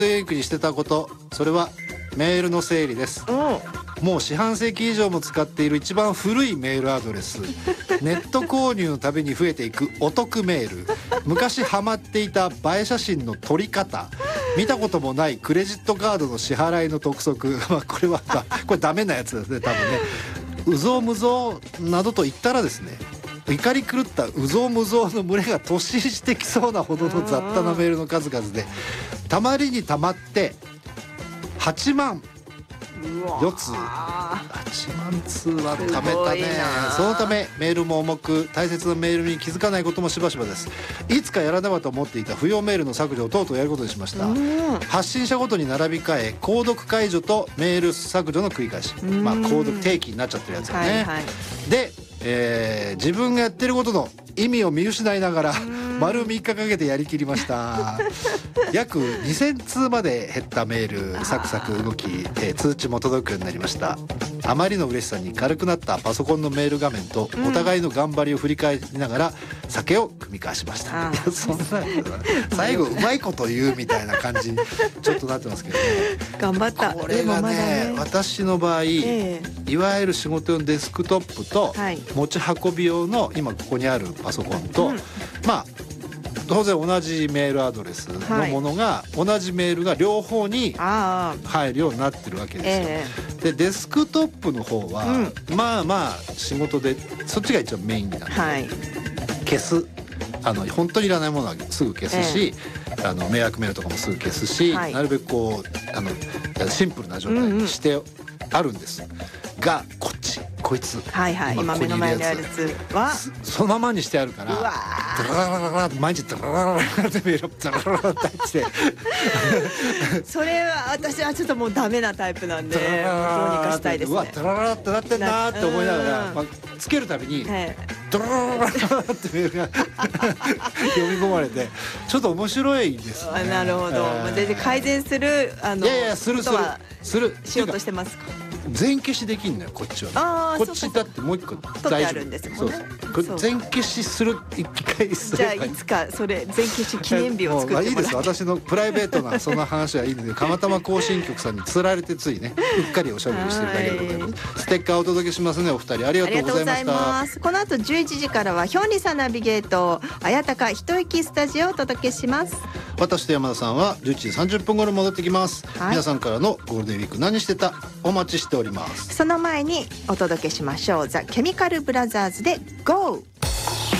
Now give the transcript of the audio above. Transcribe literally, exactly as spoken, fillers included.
ウィークにしてたこと、それはメールの整理です。もう四半世紀以上も使っている一番古いメールアドレス、ネット購入のたびに増えていくお得メール、昔ハマっていた映え写真の撮り方、見たこともないクレジットカードの支払いの督促まあこれはこれダメなやつですね多分ね。うぞうむぞうなどと言ったらですね、怒り狂ったうぞうむぞうの群れが突進してきそうなほどの雑多なメールの数々で、たまりにたまってはちまんよつはちまんつうはためたね。そのためメールも重く、大切なメールに気づかないこともしばしばです。いつかやらねばと思っていた不要メールの削除をとうとうやることにしました。発信者ごとに並び替え、購読解除とメール削除の繰り返し、まあ購読定期になっちゃってるやつよね、はいはい、で、えー、自分がやってることの意味を見失いながら丸みっかかけてやりきりました約にせんつうまで減ったメールサクサク動き、えー、通知も届くようになりました。あまりの嬉しさに軽くなったパソコンのメール画面とお互いの頑張りを振り返りながら酒を酌み交わしました。そんな最後うまいこと言うみたいな感じにちょっとなってますけどね。 頑張った。 これが ね, ね私の場合、えー、いわゆる仕事用のデスクトップと、はい、持ち運び用の今ここにあるパソコンと、うん、まあ当然同じメールアドレスのものが、はい、同じメールが両方に入るようになってるわけですよ、えー、でデスクトップの方は、うん、まあまあ仕事でそっちが一番メインなんで、はい、消すあの本当にいらないものはすぐ消すし、えー、あの迷惑メールとかもすぐ消すし、はい、なるべくこうあのシンプルな状態にしてあるんです、うんうん、がこっちこいつ、 はいはい、今目の前にあるやつはそのままにしてあるから、ダラララララ毎日ダララララってメールダラララって入ってそれは私はちょっともうダメなタイプなんで、どうにかしたいですね。 うわダラララってなってんなって思いながら、まあ、つけるたびにダラララララってメールが読み込まれてちょっと面白いですね。 なるほど、全然改善するあのいやいやするするするしようとしてますか。 全消しできんのよこっちは。あこっちだってもう一個大丈夫ですもんね。 これ全消しする一回すればいい。じゃあいつかそれ全消し記念日を作ってもらって。 いいです。私のプライベートなそんな話はいいので釜玉行進曲さんにつられてついねうっかりおしゃべりしてるだけでございます。ステッカーをお届けしますね。お二人ありがとうございました。ます。 この後じゅういちじからはヒョンリさんナビゲート綾鷹一息スタジオをお届けします。 私と山田さんはじゅういちじさんじゅっぷん頃戻ってきます、はい、皆さんからのゴールデンウィーク何してたお待ちしております。 その前にお届けしましょう。ザ・ケミカルブラザーズで ゴー。